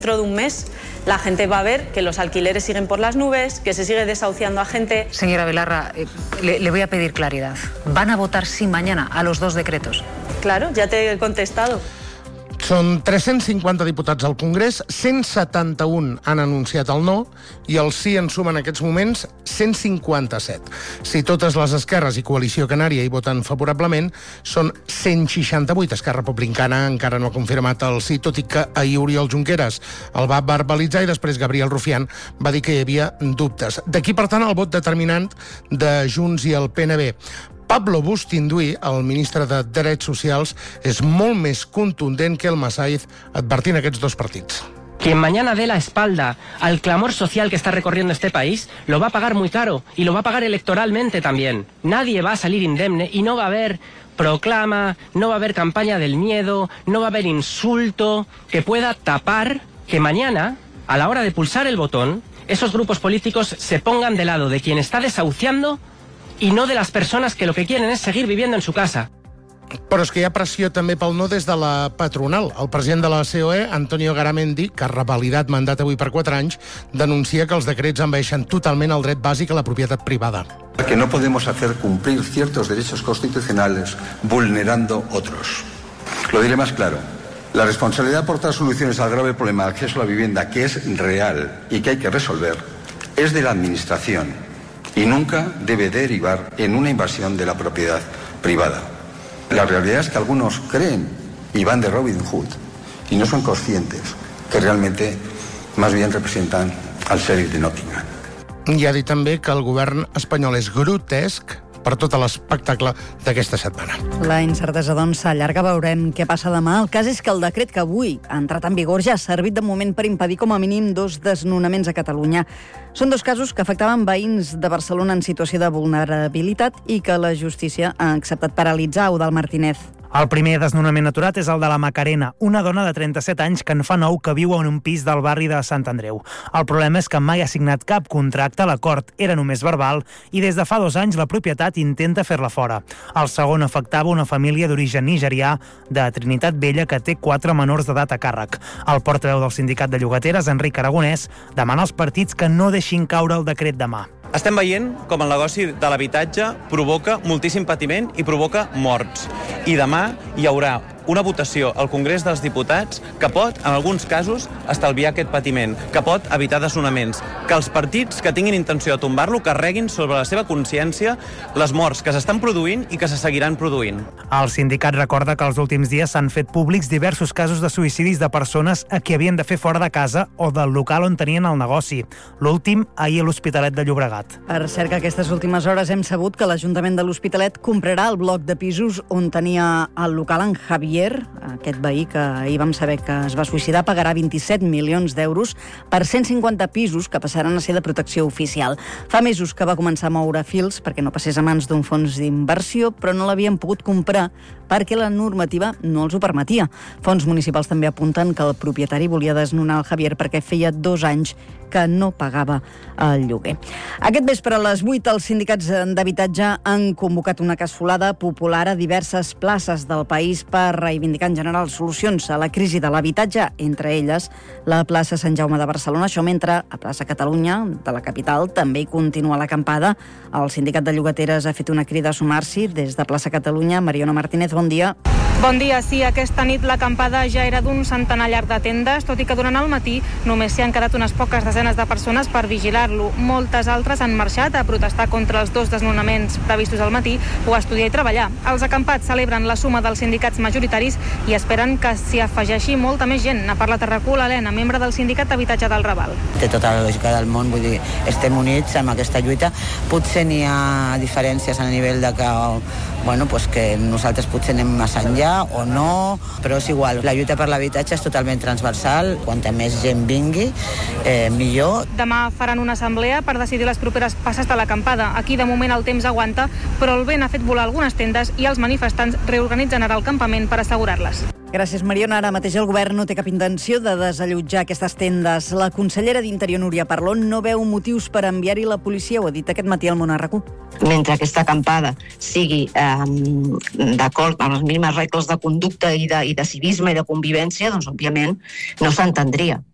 Dentro de un mes la gente va a ver que los alquileres siguen por las nubes, que se sigue desahuciando a gente. Señora Belarra, le voy a pedir claridad. ¿Van a votar sí mañana a los dos decretos? Claro, ya te he contestado. Són 350 diputats al Congrés, 171 han anunciat el no i el sí en suma en aquests moments 157. Si totes les esquerres i Coalició Canària hi voten favorablement, són 168. Esquerra Republicana encara no ha confirmat el sí, tot i que ahir Oriol Junqueras el va verbalitzar i després Gabriel Rufián va dir que hi havia dubtes. D'aquí, per tant, el vot determinant de Junts i el PNB. Pablo Bustinduy, el ministre de Drets Socials, és molt més contundent que el Massaid, advertint aquests dos partits. Quien mañana dé la espalda al clamor social que está recorriendo este país, lo va a pagar muy caro y lo va a pagar electoralmente también. Nadie va a salir indemne y no va a haber proclama, no va a haber campaña del miedo, no va a haber insulto que pueda tapar que mañana, a la hora de pulsar el botón, esos grupos políticos se pongan del lado de quien está desahuciando y no de las personas que lo que quieren es seguir viviendo en su casa. Però és que hi ha pressió també pel no des de la patronal. El president de la COE, Antonio Garamendi, que ha revalidat mandat avui per 4 anys, denuncia que els decrets envaeixen totalment el dret bàsic a la propietat privada. Que no podemos hacer cumplir ciertos derechos constitucionales vulnerando otros. Lo diré más claro. La responsabilidad por dar soluciones al grave problema de acceso a la vivienda, que es real y que hay que resolver, es de la Administración y nunca debe derivar en una invasión de la propiedad privada. La realidad es que algunos creen y van de Robin Hood y no son conscientes que realmente más bien representan al sheriff de Nottingham. I ha dit també que el govern espanyol és grotesc per tot l'espectacle d'aquesta setmana. La incertesa, doncs, s'allarga. Veurem què passa demà. El cas és que el decret que avui ha entrat en vigor ja ha servit de moment per impedir com a mínim 2 desnonaments a Catalunya. Són 2 casos que afectaven veïns de Barcelona en situació de vulnerabilitat i que la justícia ha acceptat paralitzar. Eudald Martínez. El primer desnonament aturat és el de la Macarena, una dona de 37 anys que en fa 9 que viu en un pis del barri de Sant Andreu. El problema és que mai ha signat cap contracte, l'acord era només verbal i des de fa 2 anys la propietat intenta fer-la fora. El segon afectava una família d'origen nigerià de Trinitat Vella que té 4 menors d'edat a càrrec. El portaveu del sindicat de llogateres, Enric Aragonès, demana als partits que no deixin caure el decret demà. Estem veient com el negoci de l'habitatge provoca moltíssim patiment i provoca morts. I demà hi haurà una votació al Congrés dels Diputats que pot, en alguns casos, estalviar aquest patiment, que pot evitar desnonaments, que els partits que tinguin intenció de tombar-lo carreguin sobre la seva consciència les morts que s'estan produint i que se seguiran produint. El sindicat recorda que els últims dies s'han fet públics diversos casos de suïcidis de persones a qui havien de fer fora de casa o del local on tenien el negoci. L'últim, ahir a l'Hospitalet de Llobregat. Per cert, que aquestes últimes hores hem sabut que l'Ajuntament de l'Hospitalet comprarà el bloc de pisos on tenia el local en Javier. Aquest veí que ahir vam saber que es va suïcidar pagarà 27 milions d'euros per 150 pisos que passaran a ser de protecció oficial. Fa mesos que va començar a moure fils perquè no passés a mans d'un fons d'inversió, però no l'havien pogut comprar perquè la normativa no els ho permetia. Fons municipals també apunten que el propietari volia desnonar el Javier perquè feia 2 anys que no pagava el lloguer. Aquest vespre a les 8 els sindicats d'habitatge han convocat una cassolada popular a diverses places del país per reivindicar en general solucions a la crisi de l'habitatge, entre elles la plaça Sant Jaume de Barcelona. Això mentre a plaça Catalunya, de la capital, també hi continua l'acampada. El sindicat de llogateres ha fet una crida a sumar-s'hi des de plaça Catalunya. Mariona Martínez, bon dia. Bon dia, sí, aquesta nit l'acampada ja era d'un centenar llarg de tendes, tot i que durant el matí només s'hi han quedat unes poques desenes de persones per vigilar-lo. Moltes altres han marxat a protestar contra els 2 desnonaments previstos al matí o a estudiar i treballar. Els acampats celebren la suma dels sindicats majoritaris i esperen que s'hi afegeixi molta més gent. Ha parlat a RAC1 l'Helena, membre del sindicat d'habitatge del Raval. Té tota la lògica del món, vull dir, estem units amb aquesta lluita. Potser n'hi ha diferències a nivell de que, bueno, pues que nosaltres potser anem massa enllà o no, però és igual. La lluita per l'habitatge és totalment transversal. Quanta més gent vingui, millor. Demà faran una assemblea per decidir les properes passes de l'acampada. Aquí de moment el temps aguanta, però el vent ha fet volar algunes tendes i els manifestants reorganitzen ara el campament per assegurar-les. Gràcies, Mariona. Ara mateix el govern no té cap intenció de desallotjar aquestes tendes. La consellera d'Interior, Núria Parlon, no veu motius per enviar-hi la policia. Ho ha dit aquest matí al Món a RAC1. Mentre aquesta acampada sigui d'acord amb les mínimes regles de conducta i de civisme i de convivència, doncs òbviament no s'entendria.